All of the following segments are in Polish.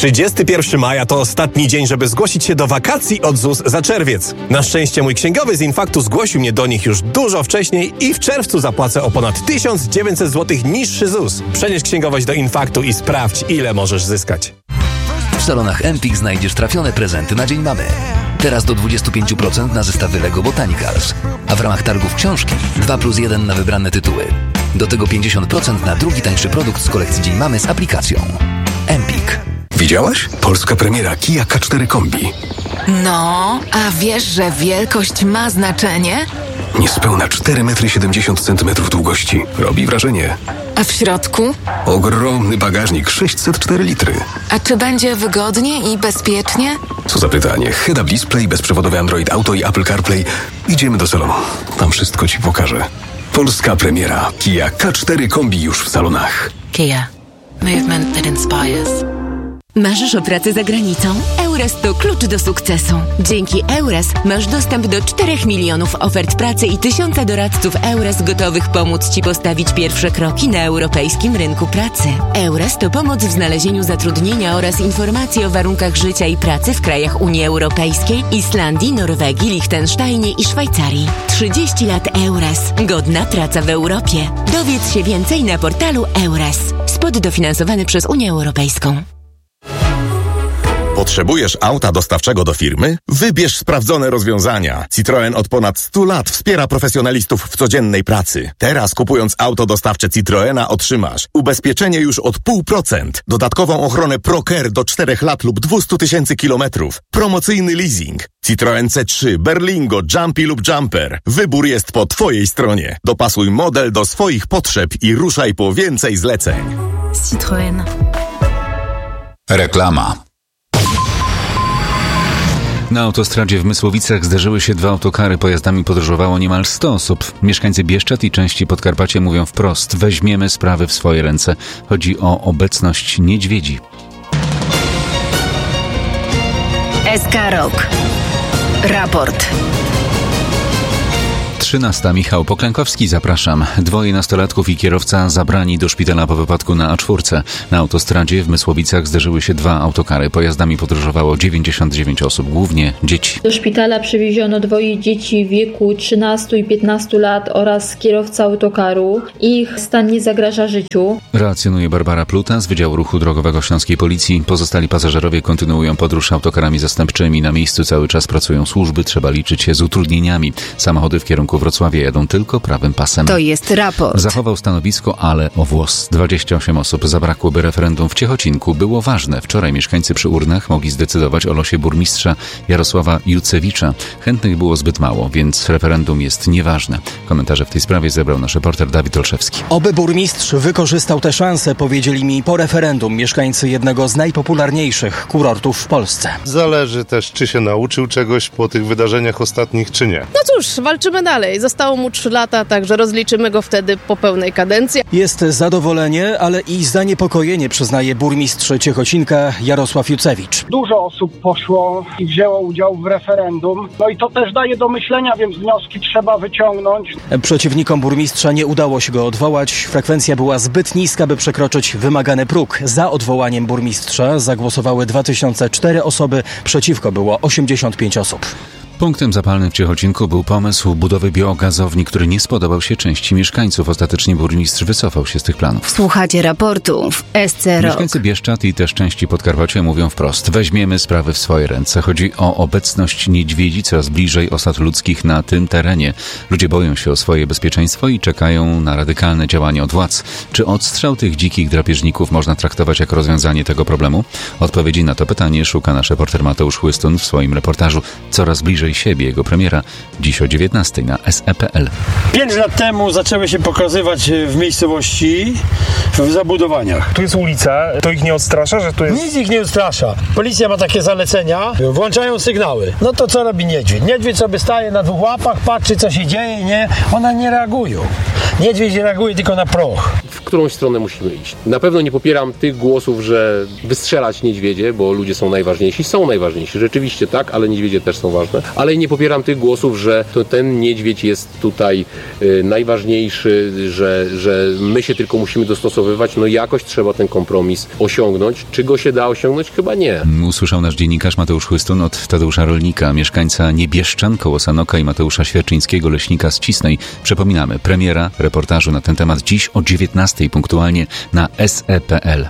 31 maja to ostatni dzień, żeby zgłosić się do wakacji od ZUS za czerwiec. Na szczęście mój księgowy z Infaktu zgłosił mnie do nich już dużo wcześniej i w czerwcu zapłacę o ponad 1900 zł niższy ZUS. Przenieś księgowość do Infaktu i sprawdź, ile możesz zyskać. W salonach Empik znajdziesz trafione prezenty na Dzień Mamy. Teraz do 25% na zestawy Lego Botanicals. A w ramach targów książki 2+1 na wybrane tytuły. Do tego 50% na drugi tańszy produkt z kolekcji Dzień Mamy z aplikacją. Empik. Widziałaś? Polska premiera Kia K4 Kombi. No, a wiesz, że wielkość ma znaczenie? Niespełna 4,70 m długości. Robi wrażenie. A w środku? Ogromny bagażnik, 604 litry. A czy będzie wygodnie i bezpiecznie? Co za pytanie. Head-up display, bezprzewodowy Android Auto i Apple CarPlay. Idziemy do salonu. Tam wszystko Ci pokażę. Polska premiera Kia K4 Kombi już w salonach. Kia. Movement that inspires. Marzysz o pracy za granicą? EURES to klucz do sukcesu. Dzięki EURES masz dostęp do 4 milionów ofert pracy i 1000 doradców EURES gotowych pomóc Ci postawić pierwsze kroki na europejskim rynku pracy. EURES to pomoc w znalezieniu zatrudnienia oraz informacje o warunkach życia i pracy w krajach Unii Europejskiej, Islandii, Norwegii, Liechtensteinie i Szwajcarii. 30 lat EURES. Godna praca w Europie. Dowiedz się więcej na portalu EURES. Spot dofinansowany przez Unię Europejską. Potrzebujesz auta dostawczego do firmy? Wybierz sprawdzone rozwiązania. Citroen od ponad 100 lat wspiera profesjonalistów w codziennej pracy. Teraz kupując auto dostawcze Citroena otrzymasz ubezpieczenie już od 0,5%, dodatkową ochronę ProCare do 4 lat lub 200 000 kilometrów, promocyjny leasing. Citroen C3, Berlingo, Jumpy lub Jumper. Wybór jest po Twojej stronie. Dopasuj model do swoich potrzeb i ruszaj po więcej zleceń. Citroen. Reklama. Na autostradzie w Mysłowicach zdarzyły się 2 autokary. Pojazdami podróżowało niemal 100 osób. Mieszkańcy Bieszczad i części Podkarpacia mówią wprost: weźmiemy sprawy w swoje ręce. Chodzi o obecność niedźwiedzi. SK Rock. Raport. 13. Michał Poklękowski, zapraszam. 2 nastolatków i kierowca zabrani do szpitala po wypadku na A4. Na autostradzie w Mysłowicach zdarzyły się 2 autokary. Pojazdami podróżowało 99 osób, głównie dzieci. Do szpitala przywieziono 2 dzieci w wieku 13 i 15 lat oraz kierowca autokaru. Ich stan nie zagraża życiu. Relacjonuje Barbara Pluta z Wydziału Ruchu Drogowego Śląskiej Policji. Pozostali pasażerowie kontynuują podróż autokarami zastępczymi. Na miejscu cały czas pracują służby. Trzeba liczyć się z utrudnieniami. Samochody w kierunku Wrocławia jadą tylko prawym pasem. To jest raport. Zachował stanowisko, ale o włos. 28 osób zabrakło, by referendum w Ciechocinku było ważne. Wczoraj mieszkańcy przy urnach mogli zdecydować o losie burmistrza Jarosława Jucewicza. Chętnych było zbyt mało, więc referendum jest nieważne. Komentarze w tej sprawie zebrał nasz reporter Dawid Olszewski. Oby burmistrz wykorzystał tę szansę, powiedzieli mi po referendum mieszkańcy jednego z najpopularniejszych kurortów w Polsce. Zależy też, czy się nauczył czegoś po tych wydarzeniach ostatnich, czy nie. No cóż, walczymy dalej. Zostało mu 3 lata, także rozliczymy go wtedy po pełnej kadencji. Jest zadowolenie, ale i zaniepokojenie, przyznaje burmistrz Ciechocinka Jarosław Jucewicz. Dużo osób poszło i wzięło udział w referendum. No i to też daje do myślenia, więc wnioski trzeba wyciągnąć. Przeciwnikom burmistrza nie udało się go odwołać. Frekwencja była zbyt niska, by przekroczyć wymagany próg. Za odwołaniem burmistrza zagłosowały 2004 osoby, przeciwko było 85 osób. Punktem zapalnym w Ciechocinku był pomysł budowy biogazowni, który nie spodobał się części mieszkańców. Ostatecznie burmistrz wycofał się z tych planów. Słuchacie raportu w SC Rock. Mieszkańcy Bieszczad i też części Podkarpacia mówią wprost: weźmiemy sprawy w swoje ręce. Chodzi o obecność niedźwiedzi coraz bliżej osad ludzkich na tym terenie. Ludzie boją się o swoje bezpieczeństwo i czekają na radykalne działania od władz. Czy odstrzał tych dzikich drapieżników można traktować jako rozwiązanie tego problemu? Odpowiedzi na to pytanie szuka nasz reporter Mateusz Chłystun w swoim reportażu Coraz bliżej siebie. Jego premiera dziś o 19 na SE.pl. 5 lat temu zaczęły się pokazywać w miejscowości, w zabudowaniach. Tu jest ulica, to ich nie odstrasza, że tu jest... Nic ich nie odstrasza. Policja ma takie zalecenia, włączają sygnały. No to co robi niedźwiedź? Niedźwiedź sobie staje na 2 łapach, patrzy co się dzieje, nie? One nie reagują. Niedźwiedź reaguje tylko na proch. którąś stronę musimy iść. Na pewno nie popieram tych głosów, że wystrzelać niedźwiedzie, bo ludzie są najważniejsi. Są najważniejsi, rzeczywiście tak, ale niedźwiedzie też są ważne. Ale nie popieram tych głosów, że to ten niedźwiedź jest tutaj najważniejszy, że my się tylko musimy dostosowywać. No jakoś trzeba ten kompromis osiągnąć. Czy go się da osiągnąć? Chyba nie. Usłyszał nasz dziennikarz Mateusz Chłystun od Tadeusza Rolnika, mieszkańca Niebieszczan koło Sanoka, i Mateusza Świerczyńskiego, leśnika z Cisnej. Przypominamy, premiera reportażu na ten temat dziś o 19:00 punktualnie na SE.pl.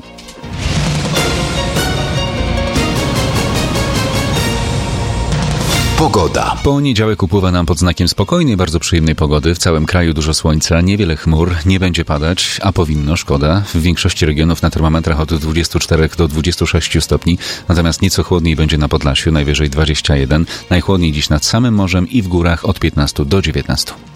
Pogoda. Poniedziałek upływa nam pod znakiem spokojnej, bardzo przyjemnej pogody. W całym kraju dużo słońca, niewiele chmur, nie będzie padać, a powinno, szkoda. W większości regionów na termometrach od 24 do 26 stopni, natomiast nieco chłodniej będzie na Podlasiu, najwyżej 21. Najchłodniej dziś nad samym morzem i w górach od 15 do 19.